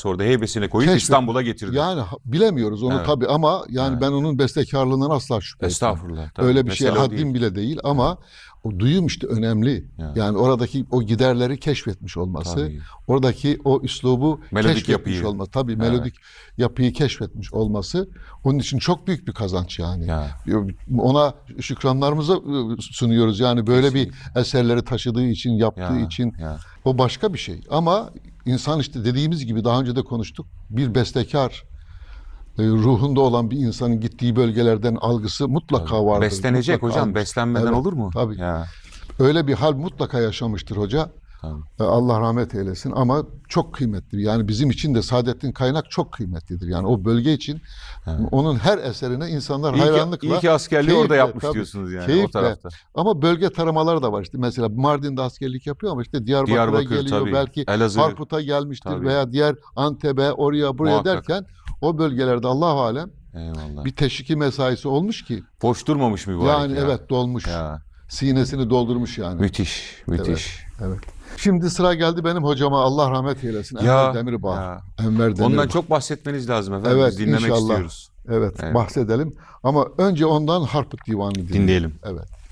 orada heybesine koyup Keşfet- İstanbul'a getirdi. Yani bilemiyoruz onu Evet. tabii ama yani Evet. ben onun bestekarlığından asla şüphe etmem. Estağfurullah. Tabii. Öyle bir şeye Mesele o haddim değil. bile değil ama o duyum işte önemli. Evet. Yani oradaki o giderleri keşfetmiş olması, Tabii. oradaki o üslubu Melodik keşfetmiş yapıyı. olması, tabii Evet. melodik yapıyı keşfetmiş olması onun için çok büyük bir kazanç yani. Ya. Ona şükranlarımızı sunuyoruz yani böyle bir eserleri taşıdığı için, yaptığı için. Ya. O başka bir şey ama insan işte dediğimiz gibi daha önce de konuştuk. Bir bestekar ruhunda olan bir insanın gittiği bölgelerden algısı mutlaka vardır. Beslenecek mutlaka hocam. almıştır. Beslenmeden Evet, olur mu? tabii. Ya. Öyle bir hal mutlaka yaşamıştır hoca. Tabii. Allah rahmet eylesin ama çok kıymetli. Yani bizim için de Saadettin Kaynak çok kıymetlidir. Yani o bölge için onun her eserine insanlar hayranlıkla... İyi ki askerliği orada keyifle, yapmış tabii, diyorsunuz yani keyifle. o tarafta. Ama bölge taramaları da var. İşte mesela Mardin'de askerlik yapıyor ama işte Diyarbakır'a Diyarbakır geliyor. tabii. Belki Elazığ. Harput'a gelmiştir Tabii. veya diğer Antep'e, oraya buraya Muhakkak. derken o bölgelerde Allah-u alem Eyvallah. bir teşviki mesaisi olmuş ki. Boş durmamış mübarek Yani ya. evet dolmuş. Ya. Sinesini doldurmuş yani. Müthiş, müthiş. Evet. Şimdi sıra geldi benim hocama Allah rahmet eylesin. Ya, Enver Demirbağ. ya. Enver Demirbağ. Ondan çok bahsetmeniz lazım efendim. Evet, Biz dinlemek inşallah. istiyoruz. Evet, Evet. bahsedelim. Ama önce ondan Harput Divanı'nı dinleyelim. Dinleyelim. Evet.